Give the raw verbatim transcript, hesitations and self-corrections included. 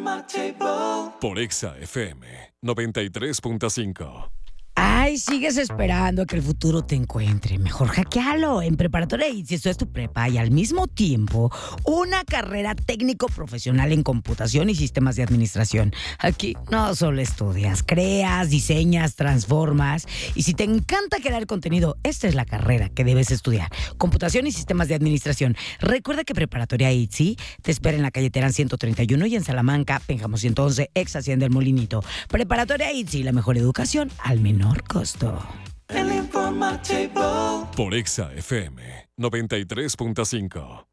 Por Exa F M noventa y tres punto cinco. Ay, sigues esperando a que el futuro te encuentre. Mejor hackealo. En Preparatoria I T S I, esto es tu prepa y al mismo tiempo una carrera técnico-profesional en computación y sistemas de administración. Aquí no solo estudias, creas, diseñas, transformas. Y si te encanta crear contenido, esta es la carrera que debes estudiar. Computación y sistemas de administración. Recuerda que Preparatoria I T S I te espera en la calle Terán ciento treinta y uno y en Salamanca, Pénjamo ciento once, ex Hacienda del Molinito. Preparatoria I T S I, la mejor educación al menor costo. Por Exa F M noventa y tres punto cinco.